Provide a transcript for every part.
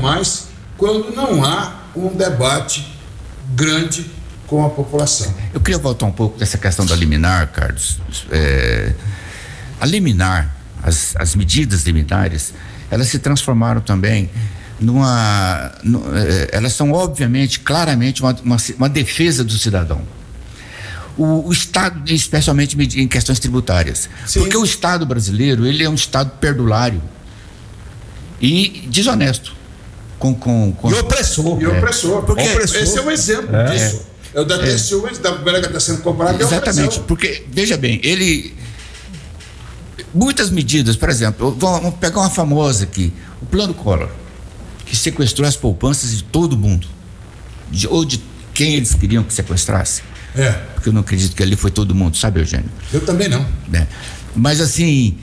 mais quando não há um debate grande com a população. Eu queria voltar um pouco dessa questão da liminar, Carlos. A liminar, as medidas liminares, elas se transformaram também elas são obviamente, claramente uma defesa do cidadão. O Estado, especialmente em questões tributárias. Sim. Porque o Estado brasileiro, ele é um Estado perdulário e desonesto. E opressor. Porque esse é um exemplo disso. É o da TCU, da primeira que está sendo comprada. Exatamente, porque, veja bem, muitas medidas, por exemplo, vamos pegar uma famosa aqui, o Plano Collor, que sequestrou as poupanças de todo mundo, ou de quem eles queriam que sequestrasse. Porque eu não acredito que ali foi todo mundo, sabe, Eugênio? Eu também não. Mas assim,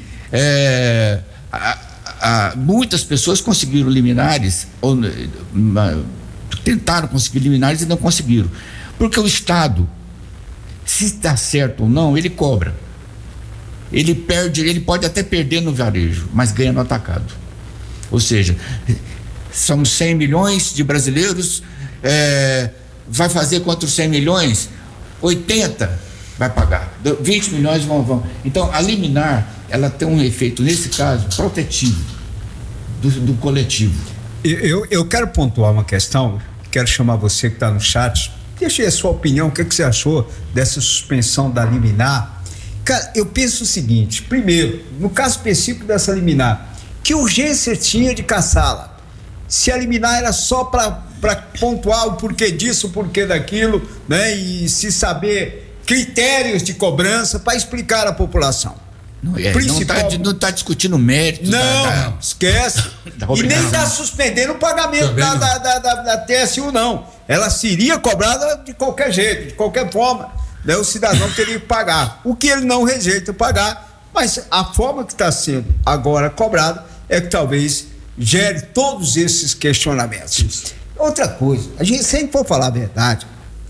muitas pessoas conseguiram liminares, ou tentaram conseguir liminares e não conseguiram. Porque o Estado, se está certo ou não, ele cobra. Ele pode até perder no varejo, mas ganha no atacado. Ou seja, somos 100 milhões de brasileiros, vai fazer contra os 100 milhões, 80 vai pagar, 20 milhões vão. Então, a liminar, ela tem um efeito, nesse caso, protetivo do coletivo. Eu quero pontuar uma questão, quero chamar você que está no chat, deixe a sua opinião, o que você achou dessa suspensão da liminar. Cara, eu penso o seguinte: primeiro, no caso específico dessa liminar, que urgência tinha de caçá-la? Se a liminar era só para pontuar o porquê disso, o porquê daquilo, né? E se saber critérios de cobrança para explicar à população. Não está discutindo o mérito. Não, esquece. E nem está suspendendo o pagamento da TSU, não. Ela seria cobrada de qualquer jeito, de qualquer forma, né? O cidadão teria que pagar. O que ele não rejeita pagar, mas a forma que está sendo agora cobrada é que talvez gere todos esses questionamentos. Outra coisa, a gente sempre for falar a verdade,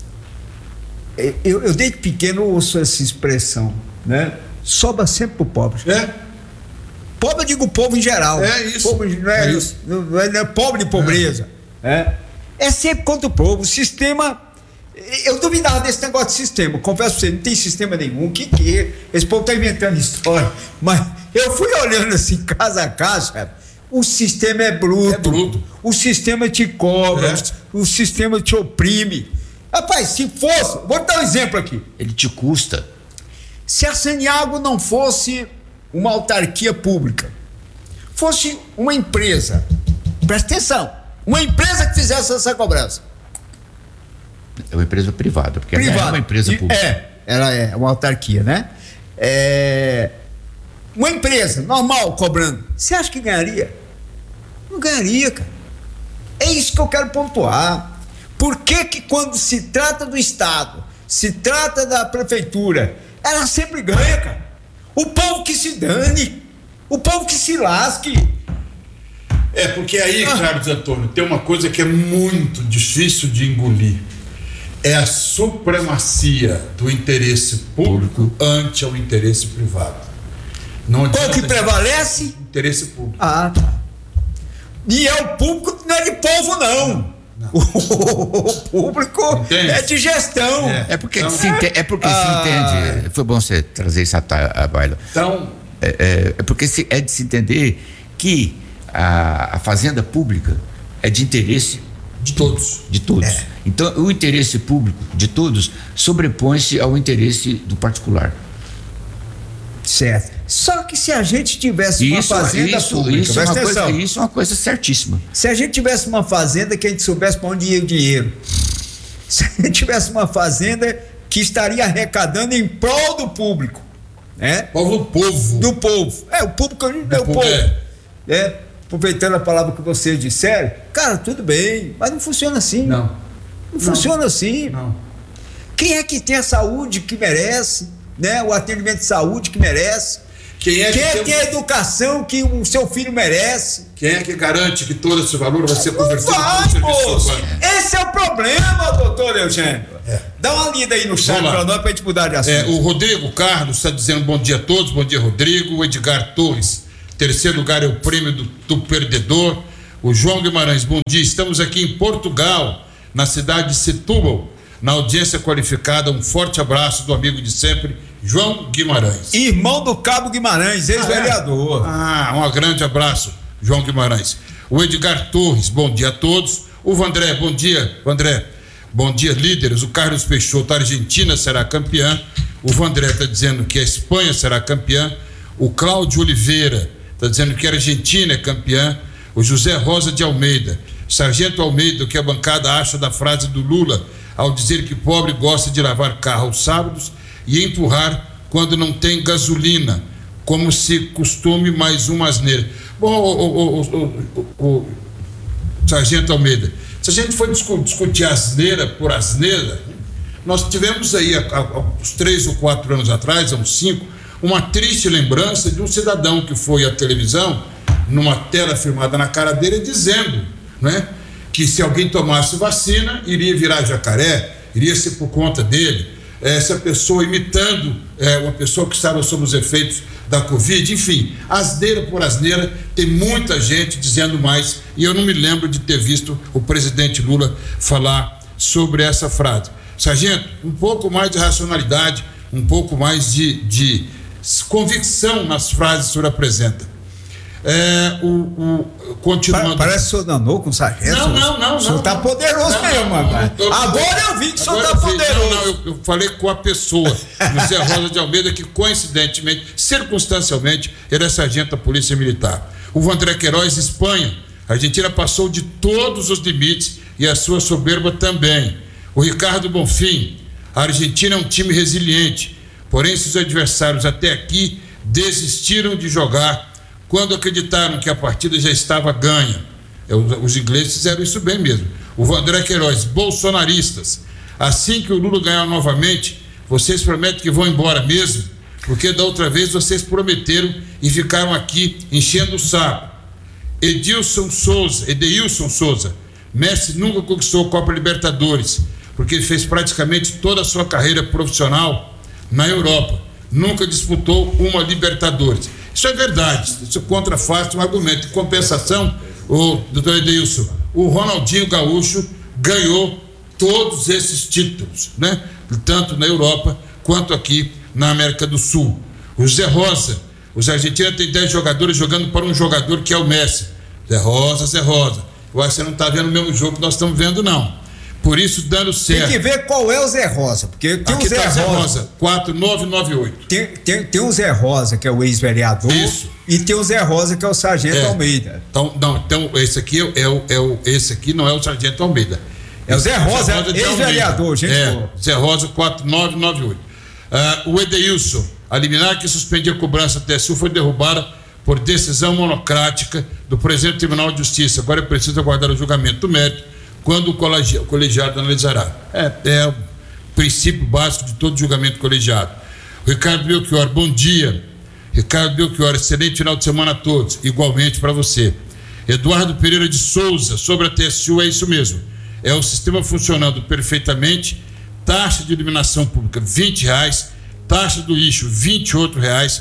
eu desde pequeno ouço essa expressão, né? Sobra sempre pro pobre. Pobre, eu digo povo em geral. Isso. Pobre, não é isso. Não é pobre de pobreza. É sempre contra o povo. O sistema. Eu duvidava desse negócio de sistema. Confesso pra você, não tem sistema nenhum. O que é? Esse povo tá inventando história. Mas eu fui olhando assim, casa a casa, o sistema é bruto. O sistema te cobra. O sistema te oprime. Rapaz, se fosse. Vou dar um exemplo aqui. Ele te custa. Se a Saniago não fosse uma autarquia pública, fosse uma empresa, presta atenção, uma empresa que fizesse essa cobrança. É uma empresa privada, porque ela é uma empresa pública. Ela é uma autarquia, né? Uma empresa normal cobrando, você acha que ganharia? Não ganharia, cara. É isso que eu quero pontuar. Por que quando se trata do Estado, se trata da prefeitura, ela sempre ganha, cara? O povo que se dane, o povo que se lasque. Porque aí, Carlos Antônio, tem uma coisa que é muito difícil de engolir. É a supremacia do interesse público ante o interesse privado. Qual que prevalece? Interesse público. Tá. E é o público, não é de povo, não. O público entende? É de gestão. É porque se entende. Foi bom você trazer isso à baila. Então, é porque é de se entender que a fazenda pública é de interesse de todos. Então, o interesse público de todos sobrepõe-se ao interesse do particular. Certo. Só que se a gente tivesse uma fazenda pública, isso é uma coisa certíssima. Se a gente tivesse uma fazenda que a gente soubesse para onde ia o dinheiro, se a gente tivesse uma fazenda que estaria arrecadando em prol do público, né? Do povo. Do povo. O público é o povo. Aproveitando a palavra que vocês disseram, cara, tudo bem, mas não funciona assim. Não funciona assim. Não. Quem é que tem a saúde que merece, né? O atendimento de saúde que merece? Quem é que tem a educação que o seu filho merece? Quem é que garante que todo esse valor vai ser convertido para o serviço urbano? Esse é o problema, doutor Eugênio. Dá uma lida aí no chat para nós, para a gente mudar de assunto. O Rodrigo Carlos está dizendo bom dia a todos, bom dia, Rodrigo. O Edgar Torres, terceiro lugar é o prêmio do perdedor. O João Guimarães, bom dia, estamos aqui em Portugal, na cidade de Setúbal, na audiência qualificada. Um forte abraço do amigo de sempre, João Guimarães. Irmão do Cabo Guimarães, ex-vereador. Um grande abraço, João Guimarães. O Edgar Torres, bom dia a todos. O Vandré, bom dia, Vandré. Bom dia, líderes. O Carlos Peixoto, a Argentina será campeã. O Vandré está dizendo que a Espanha será campeã. O Cláudio Oliveira está dizendo que a Argentina é campeã. O José Rosa de Almeida, Sargento Almeida, o que a bancada acha da frase do Lula ao dizer que pobre gosta de lavar carro aos sábados e empurrar quando não tem gasolina, como se costume mais uma asneira. Bom, o Sargento Almeida, se a gente for discutir asneira por asneira, nós tivemos aí há uns 3 ou 4 anos atrás, há uns 5, uma triste lembrança de um cidadão que foi à televisão numa tela filmada na cara dele dizendo, né, que se alguém tomasse vacina iria virar jacaré, iria ser por conta dele. Essa pessoa imitando uma pessoa que estava sob os efeitos da Covid. Enfim, asneira por asneira, tem muita gente dizendo mais, e eu não me lembro de ter visto o presidente Lula falar sobre essa frase. Sargento, um pouco mais de racionalidade, um pouco mais de convicção nas frases que o senhor apresenta. Continuando. Parece que o senhor danou com o sargento. Não. O senhor está poderoso mesmo, rapaz. Agora eu vi que o senhor está poderoso. Eu falei com a pessoa, José Rosa de Almeida, que coincidentemente, circunstancialmente, ele é sargento da Polícia Militar. O Vandré Queiroz, Espanha. A Argentina passou de todos os limites e a sua soberba também. O Ricardo Bonfim. A Argentina é um time resiliente, porém seus adversários até aqui desistiram de jogar quando acreditaram que a partida já estava ganha. Os ingleses fizeram isso bem mesmo. O Vandré Queiroz, bolsonaristas, assim que o Lula ganhar novamente, vocês prometem que vão embora mesmo? Porque da outra vez vocês prometeram e ficaram aqui enchendo o saco. Edeilson Souza, Messi nunca conquistou a Copa Libertadores, porque ele fez praticamente toda a sua carreira profissional na Europa. Nunca disputou uma Libertadores. Isso é verdade, isso contrafaz um argumento. Em compensação, o doutor Edeilson, o Ronaldinho Gaúcho ganhou todos esses títulos, né? Tanto na Europa quanto aqui na América do Sul. O Zé Rosa, os argentinos têm 10 jogadores jogando para um jogador que é o Messi. Zé Rosa. Eu acho que você não está vendo o mesmo jogo que nós estamos vendo, não. Por isso, dando certo. Tem que ver qual é o Zé Rosa, porque tem aqui o Zé Rosa 4998. Tem o Zé Rosa, que é o ex-vereador. Isso. E tem o Zé Rosa, que é o Sargento Almeida. Então esse aqui esse aqui não é o Sargento Almeida. É o Zé Rosa, ex-vereador, gente. Zé Rosa 4998. O Edeilson, a liminar que suspendia a cobrança TSU foi derrubada por decisão monocrática do presidente do Tribunal de Justiça. Agora é preciso aguardar o julgamento do mérito, quando o colegiado analisará. É o princípio básico de todo julgamento colegiado. Ricardo Belchior, bom dia. Ricardo Belchior, excelente final de semana a todos, igualmente para você. Eduardo Pereira de Souza, sobre a TSU, é isso mesmo. É o sistema funcionando perfeitamente. Taxa de iluminação pública R$20, taxa do lixo R$28,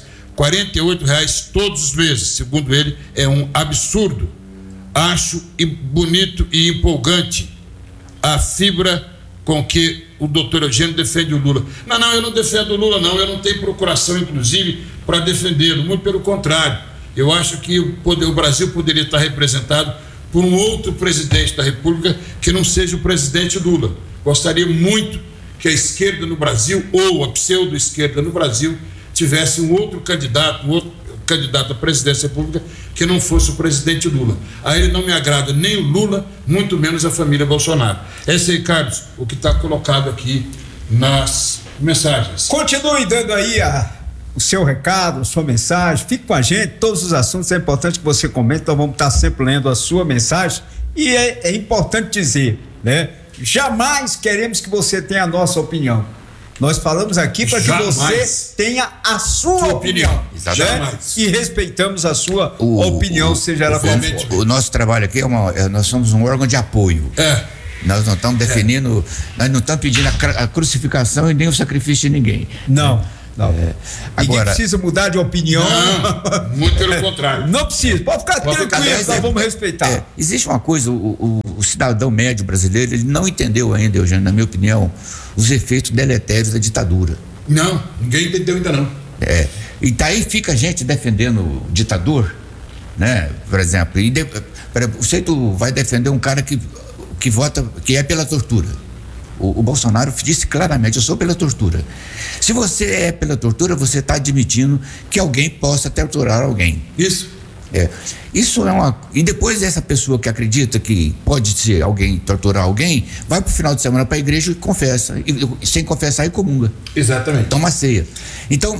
R$48 todos os meses. Segundo ele, é um absurdo. Acho bonito e empolgante a fibra com que o doutor Eugênio defende o Lula. Não, eu não defendo o Lula, não. Eu não tenho procuração, inclusive, para defendê-lo. Muito pelo contrário. Eu acho que o Brasil poderia estar representado por um outro presidente da República que não seja o presidente Lula. Gostaria muito que a esquerda no Brasil, ou a pseudo-esquerda no Brasil, tivesse um outro candidato à presidência da República que não fosse o presidente Lula. A ele não me agrada nem o Lula, muito menos a família Bolsonaro. Esse aí, Carlos, o que está colocado aqui nas mensagens. Continue dando aí o seu recado, a sua mensagem, fique com a gente, todos os assuntos, é importante que você comente, então vamos estar sempre lendo a sua mensagem, e é importante dizer, né? Jamais queremos que você tenha a nossa opinião. Nós falamos aqui para que você tenha a sua opinião. Exatamente. Né? E respeitamos a sua opinião, seja ela qual for. O nosso trabalho aqui nós somos um órgão de apoio. Nós não estamos definindo, nós não estamos pedindo a crucificação e nem o sacrifício de ninguém. Não. Ninguém precisa mudar de opinião. Não, muito pelo contrário. Não precisa, pode ficar tranquilo, nós vamos respeitar. Existe uma coisa, o cidadão médio brasileiro, ele não entendeu ainda, Eugênio, na minha opinião, os efeitos deletérios da ditadura. Não, ninguém entendeu ainda não. E daí fica a gente defendendo o ditador, né? Por exemplo, o Seito vai defender um cara que vota, que é pela tortura. O Bolsonaro disse claramente: eu sou pela tortura. Se você é pela tortura, você está admitindo que alguém possa torturar alguém. Isso. Isso é uma. E depois essa pessoa que acredita que pode ser alguém torturar alguém, vai pro final de semana para a igreja e confessa. E sem confessar, e comunga. Exatamente. Toma ceia. Então,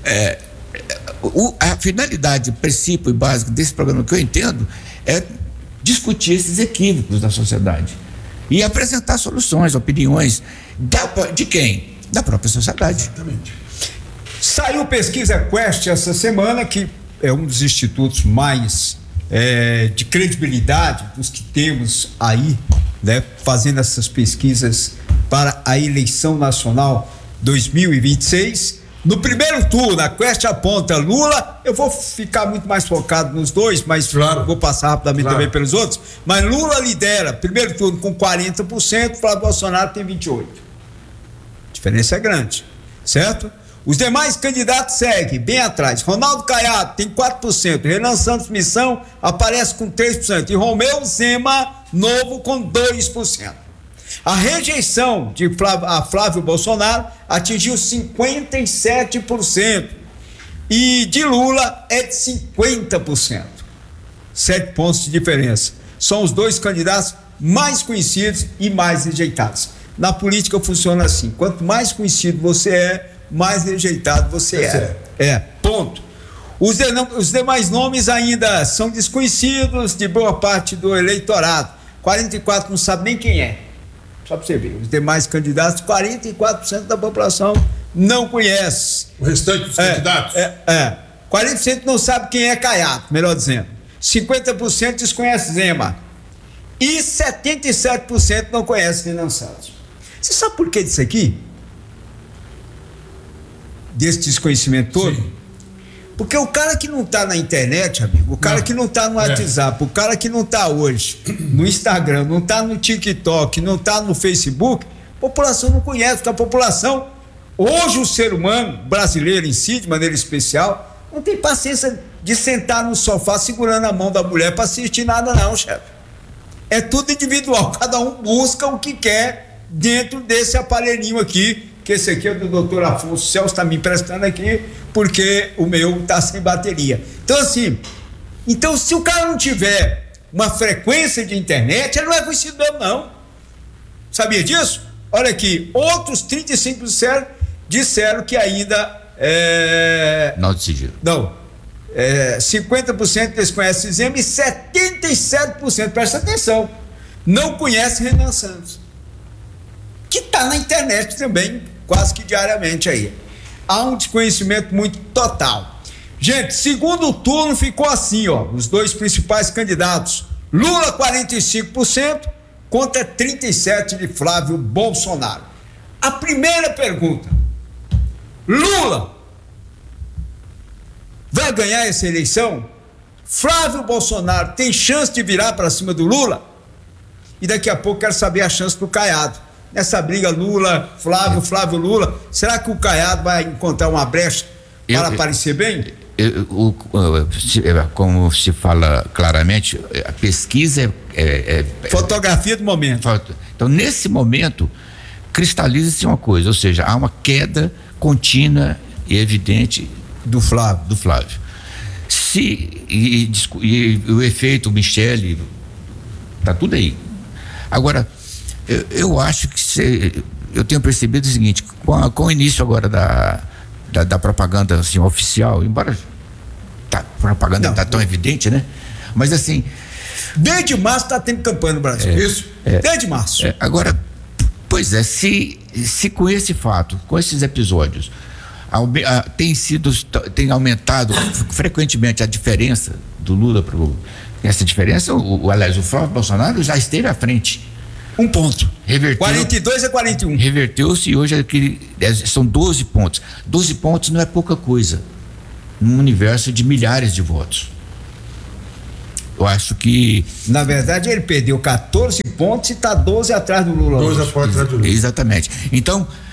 a finalidade, o princípio e básico desse programa, que eu entendo, é discutir esses equívocos da sociedade e apresentar soluções, opiniões de quem? Da própria sociedade. Exatamente. Saiu pesquisa Quest essa semana, que é um dos institutos mais de credibilidade dos que temos aí, né, fazendo essas pesquisas para a eleição nacional 2026. No primeiro turno, a Quest aponta Lula. Eu vou ficar muito mais focado nos dois, mas vou passar rapidamente também pelos outros. Mas Lula lidera, primeiro turno com 40%, Flávio Bolsonaro tem 28%. A diferença é grande, certo? Os demais candidatos seguem bem atrás. Ronaldo Caiado tem 4%, Renan Santos Missão aparece com 3% e Romeu Zema Novo com 2%. A rejeição de Flávio Bolsonaro atingiu 57% e de Lula é de 50%. 7 pontos de diferença. São os dois candidatos mais conhecidos e mais rejeitados. Na política funciona assim: quanto mais conhecido você é, mais rejeitado você é. Ponto. Os demais nomes ainda são desconhecidos de boa parte do eleitorado. 44% não sabe nem quem é. Só para você ver, os demais candidatos, 44% da população não conhece. O restante dos candidatos? 40% não sabe quem é Caiado, melhor dizendo. 50% desconhece Zema. E 77% não conhece Renan Santos. Você sabe por que disso aqui? Desse desconhecimento todo? Sim. Porque o cara que não está na internet, amigo, o cara que não está no WhatsApp, o cara que não está hoje no Instagram, não está no TikTok, não está no Facebook, a população não conhece, porque a população, hoje o ser humano brasileiro em si, de maneira especial, não tem paciência de sentar no sofá segurando a mão da mulher para assistir nada não, chefe. É tudo individual, cada um busca o que quer dentro desse aparelhinho aqui, que esse aqui é do doutor Afonso Celso, está me emprestando aqui, porque o meu está sem bateria. Então assim, se o cara não tiver uma frequência de internet, ele não é conhecido mesmo não. Sabia disso? Olha aqui, outros 35% disseram que ainda não decidiram. Não, 50% desconhece Zema e 77%, presta atenção, não conhece Renan Santos, que está na internet também, quase que diariamente aí. Há um desconhecimento muito total. Gente, segundo turno ficou assim, ó, os dois principais candidatos. Lula 45% contra 37% de Flávio Bolsonaro. A primeira pergunta: Lula vai ganhar essa eleição? Flávio Bolsonaro tem chance de virar para cima do Lula? E daqui a pouco quero saber a chance do Caiado. Nessa briga Lula, Flávio, Lula, será que o Caiado vai encontrar uma brecha para aparecer bem? Como se fala claramente, a pesquisa fotografia do momento. Então, nesse momento, cristaliza-se uma coisa, ou seja, há uma queda contínua e evidente do Flávio. E o efeito Michele, tá tudo aí. Agora, eu acho que eu tenho percebido o seguinte: com o início agora da propaganda assim, oficial, embora a propaganda não está tão evidente, né? Mas assim, desde março está tendo campanha no Brasil. Isso? Desde março. Agora, pois é, se com esse fato, com esses episódios, tem aumentado frequentemente a diferença do Lula essa diferença, aliás, o Flávio Bolsonaro já esteve à frente. Um ponto. Reverteu. 42 a 41. Reverteu-se e hoje são 12 pontos. 12 pontos não é pouca coisa num universo de milhares de votos. Eu acho que... Na verdade, ele perdeu 14 pontos e está 12 atrás do Lula. 12 atrás do Lula. Exatamente. Então,